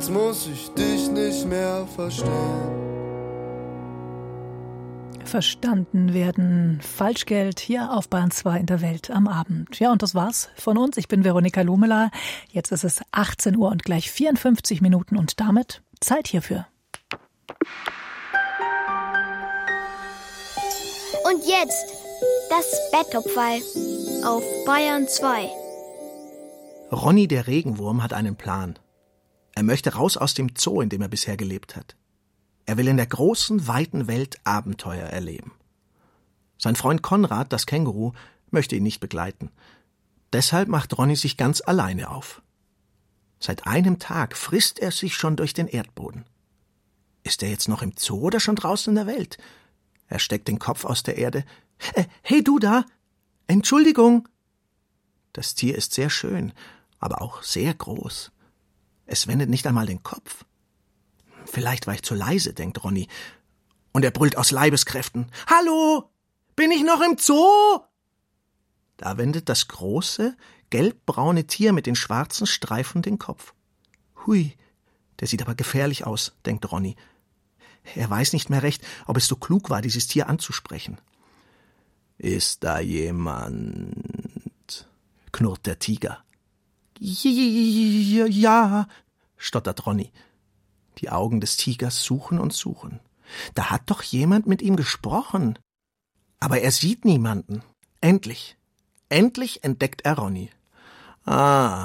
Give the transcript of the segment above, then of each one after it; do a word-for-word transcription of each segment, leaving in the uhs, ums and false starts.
jetzt muss ich dich nicht mehr verstehen. Verstanden werden. Falschgeld hier auf Bayern zwei in der Welt am Abend. Ja, und das war's von uns. Ich bin Veronika Lohmüller. Jetzt ist es achtzehn Uhr und gleich vierundfünfzig Minuten und damit Zeit hierfür. Und jetzt das Betttopferl auf Bayern zwei. Ronny der Regenwurm hat einen Plan. Er möchte raus aus dem Zoo, in dem er bisher gelebt hat. Er will in der großen, weiten Welt Abenteuer erleben. Sein Freund Konrad, das Känguru, möchte ihn nicht begleiten. Deshalb macht Ronny sich ganz alleine auf. Seit einem Tag frisst er sich schon durch den Erdboden. Ist er jetzt noch im Zoo oder schon draußen in der Welt? Er steckt den Kopf aus der Erde. Äh, hey du da! Entschuldigung! Das Tier ist sehr schön, aber auch sehr groß. Es wendet nicht einmal den Kopf. Vielleicht war ich zu leise, denkt Ronny. Und er brüllt aus Leibeskräften. Hallo! Bin ich noch im Zoo? Da wendet das große, gelbbraune Tier mit den schwarzen Streifen den Kopf. Hui, der sieht aber gefährlich aus, denkt Ronny. Er weiß nicht mehr recht, ob es so klug war, dieses Tier anzusprechen. Ist da jemand? Knurrt der Tiger. Ja, stottert Ronny. Die Augen des Tigers suchen und suchen. Da hat doch jemand mit ihm gesprochen. Aber er sieht niemanden. Endlich, endlich entdeckt er Ronny. Ah,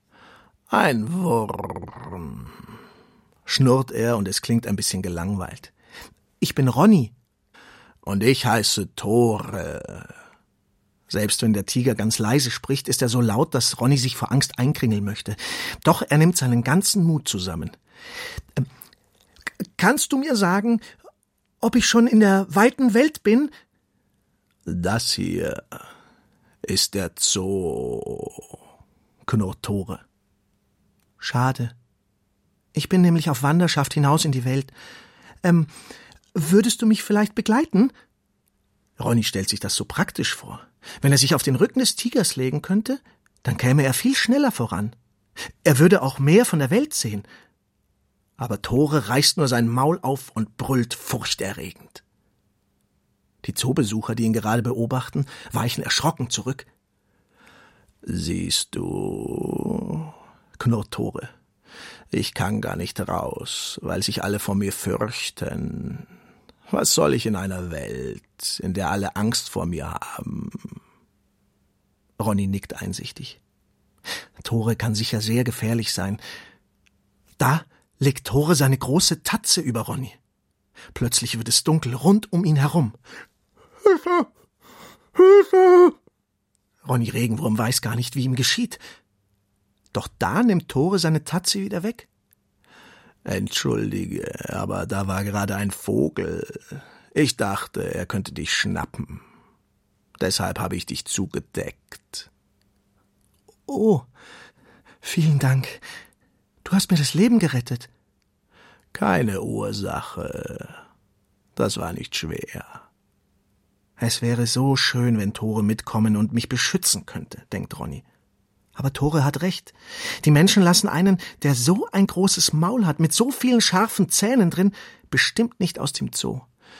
ein Wurm, schnurrt er und es klingt ein bisschen gelangweilt. Ich bin Ronny. Und ich heiße Tore. Selbst wenn der Tiger ganz leise spricht, ist er so laut, dass Ronny sich vor Angst einkringeln möchte. Doch er nimmt seinen ganzen Mut zusammen. Ähm, kannst du mir sagen, ob ich schon in der weiten Welt bin? Das hier ist der Zoo, knurrt Tore. Schade. Ich bin nämlich auf Wanderschaft hinaus in die Welt. Ähm, würdest du mich vielleicht begleiten? Ronny stellt sich das so praktisch vor. Wenn er sich auf den Rücken des Tigers legen könnte, dann käme er viel schneller voran. Er würde auch mehr von der Welt sehen. Aber Tore reißt nur sein Maul auf und brüllt furchterregend. Die Zoobesucher, die ihn gerade beobachten, weichen erschrocken zurück. Siehst du, knurrt Tore, ich kann gar nicht raus, weil sich alle vor mir fürchten. Was soll ich in einer Welt, in der alle Angst vor mir haben? Ronny nickt einsichtig. Tore kann sicher sehr gefährlich sein. Da legt Tore seine große Tatze über Ronny. Plötzlich wird es dunkel rund um ihn herum. Hilfe! Hilfe! Ronny Regenwurm weiß gar nicht, wie ihm geschieht. Doch da nimmt Tore seine Tatze wieder weg. Entschuldige, aber da war gerade ein Vogel. Ich dachte, er könnte dich schnappen. Deshalb habe ich dich zugedeckt. Oh, vielen Dank. Du hast mir das Leben gerettet. Keine Ursache. Das war nicht schwer. Es wäre so schön, wenn Tore mitkommen und mich beschützen könnte, denkt Ronny. Aber Tore hat recht. Die Menschen lassen einen, der so ein großes Maul hat, mit so vielen scharfen Zähnen drin, bestimmt nicht aus dem Zoo.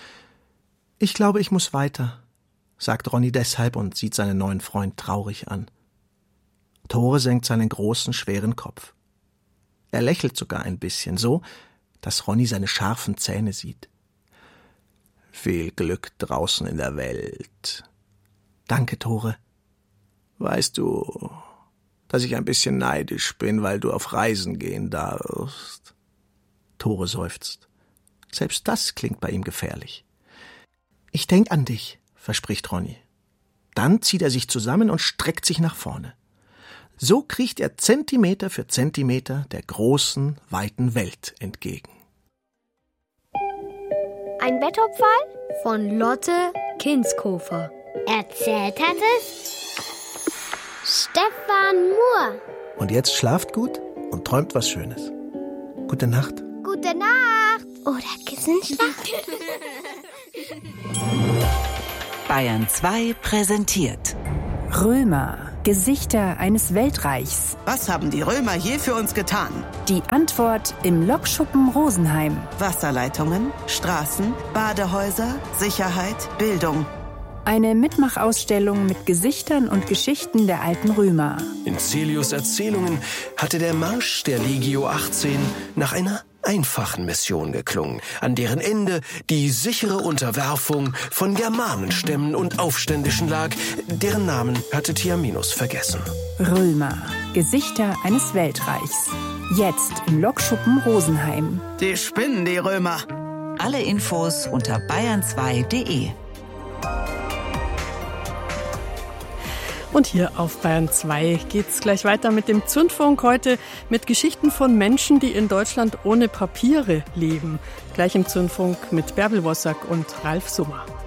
Ich glaube, ich muss weiter, sagt Ronny deshalb und sieht seinen neuen Freund traurig an. Tore senkt seinen großen, schweren Kopf. Er lächelt sogar ein bisschen, so, dass Ronny seine scharfen Zähne sieht. Viel Glück draußen in der Welt. Danke, Tore. Weißt du, dass ich ein bisschen neidisch bin, weil du auf Reisen gehen darfst? Tore seufzt. Selbst das klingt bei ihm gefährlich. Ich denk an dich, verspricht Ronny. Dann zieht er sich zusammen und streckt sich nach vorne. So kriecht er Zentimeter für Zentimeter der großen, weiten Welt entgegen. Ein Betttopferl von Lotte Kinskofer. Erzählt hat es Stefan Muhr. Und jetzt schlaft gut und träumt was Schönes. Gute Nacht. Gute Nacht. Oder Kissenschlacht. Bayern zwei präsentiert Römer. Gesichter eines Weltreichs. Was haben die Römer je für uns getan? Die Antwort im Lokschuppen Rosenheim. Wasserleitungen, Straßen, Badehäuser, Sicherheit, Bildung. Eine Mitmachausstellung mit Gesichtern und Geschichten der alten Römer. In Cälius' Erzählungen hatte der Marsch der Legio achtzehn nach einer einfachen Mission geklungen, an deren Ende die sichere Unterwerfung von Germanenstämmen und Aufständischen lag, deren Namen hatte Tiaminus vergessen. Römer, Gesichter eines Weltreichs. Jetzt im Lokschuppen Rosenheim. Die spinnen, die Römer. Alle Infos unter bayern zwei punkt de. Und hier auf Bayern zwei geht's gleich weiter mit dem Zündfunk, heute mit Geschichten von Menschen, die in Deutschland ohne Papiere leben. Gleich im Zündfunk mit Bärbel Wossack und Ralf Summer.